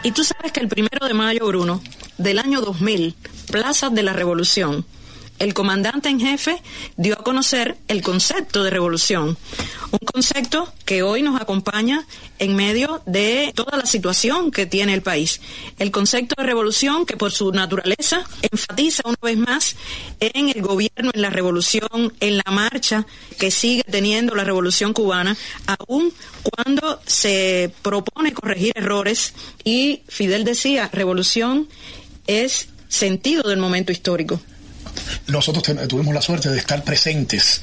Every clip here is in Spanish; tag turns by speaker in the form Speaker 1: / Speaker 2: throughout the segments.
Speaker 1: Y tú sabes que el 1 de mayo, Bruno, del año 2000, Plaza de la Revolución, el comandante en jefe dio a conocer el concepto de revolución, un concepto que hoy nos acompaña en medio de toda la situación que tiene el país. El concepto de revolución que por su naturaleza enfatiza una vez más en el gobierno, en la revolución, en la marcha que sigue teniendo la revolución cubana, aun cuando se propone corregir errores. Y Fidel decía, revolución es sentido del momento histórico.
Speaker 2: Nosotros tuvimos la suerte de estar presentes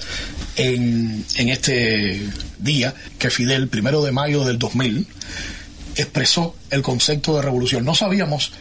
Speaker 2: en este día que Fidel, 1 de mayo del 2000, expresó el concepto de revolución. No sabíamos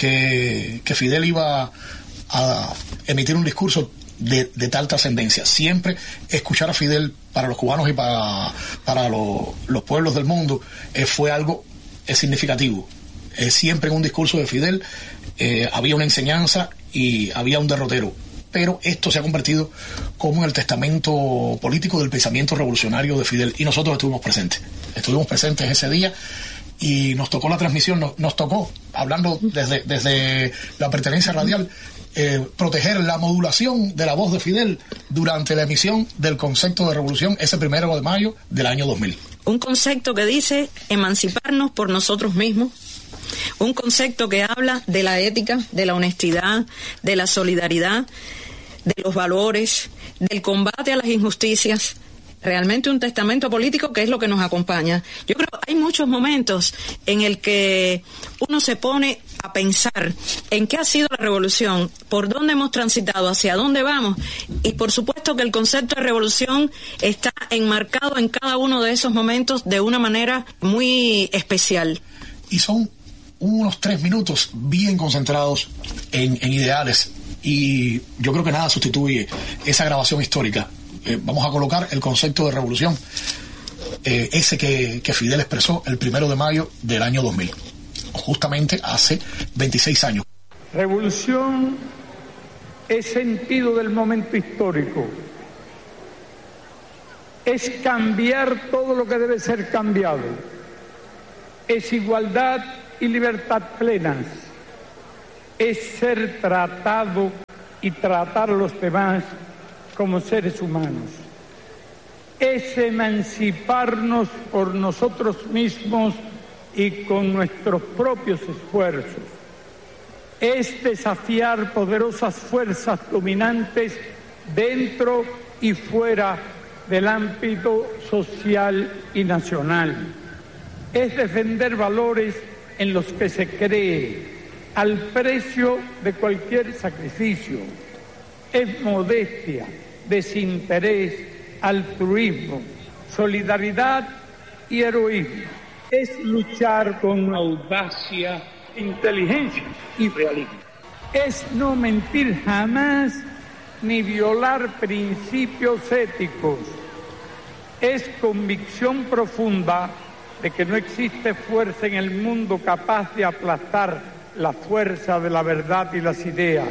Speaker 2: que Fidel iba a emitir un discurso de tal trascendencia. Siempre escuchar a Fidel para los cubanos y para los pueblos del mundo fue algo significativo. Siempre en un discurso de Fidel había una enseñanza y había un derrotero, pero esto se ha convertido como en el testamento político del pensamiento revolucionario de Fidel, y nosotros estuvimos presentes ese día, y nos tocó la transmisión, nos tocó, hablando desde la pertenencia radial, proteger la modulación de la voz de Fidel durante la emisión del concepto de revolución ese 1 de mayo del año 2000.
Speaker 1: Un concepto que dice emanciparnos por nosotros mismos, un concepto que habla de la ética, de la honestidad, de la solidaridad, de los valores, del combate a las injusticias. Realmente un testamento político que es lo que nos acompaña. Yo creo que hay muchos momentos en el que uno se pone a pensar en qué ha sido la revolución, por dónde hemos transitado, hacia dónde vamos, y por supuesto que el concepto de revolución está enmarcado en cada uno de esos momentos de una manera muy especial.
Speaker 2: Y son unos 3 minutos bien concentrados en ideales, y yo creo que nada sustituye esa grabación histórica. Vamos a colocar el concepto de revolución, ese que Fidel expresó el 1 de mayo del año 2000, justamente hace 26 años.
Speaker 3: Revolución es sentido del momento histórico, es cambiar todo lo que debe ser cambiado, es igualdad y libertad plenas, es ser tratado y tratar a los demás como seres humanos, es emanciparnos por nosotros mismos y con nuestros propios esfuerzos, es desafiar poderosas fuerzas dominantes dentro y fuera del ámbito social y nacional, es defender valores en los que se cree al precio de cualquier sacrificio, es modestia, desinterés, altruismo, solidaridad y heroísmo, es luchar con audacia, inteligencia y realismo, es no mentir jamás ni violar principios éticos, es convicción profunda de que no existe fuerza en el mundo capaz de aplastar la fuerza de la verdad y las ideas.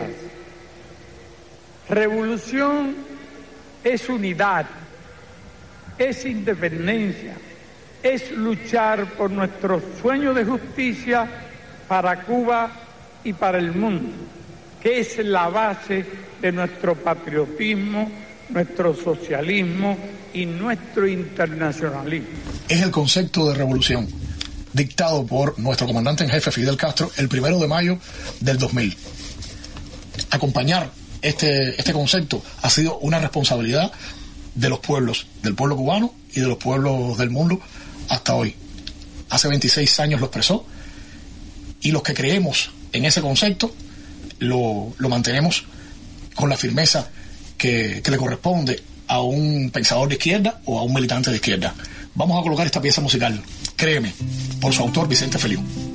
Speaker 3: Revolución es unidad, es independencia, es luchar por nuestro sueño de justicia para Cuba y para el mundo, que es la base de nuestro patriotismo, nuestro socialismo y nuestro internacionalismo.
Speaker 2: Es el concepto de revolución dictado por nuestro comandante en jefe Fidel Castro el 1 de mayo del 2000. Acompañar este concepto ha sido una responsabilidad de los pueblos, del pueblo cubano y de los pueblos del mundo hasta hoy. Hace 26 años lo expresó, y los que creemos en ese concepto lo mantenemos con la firmeza que le corresponde a un pensador de izquierda o a un militante de izquierda. Vamos a colocar esta pieza musical, Créeme, por su autor Vicente Feliu.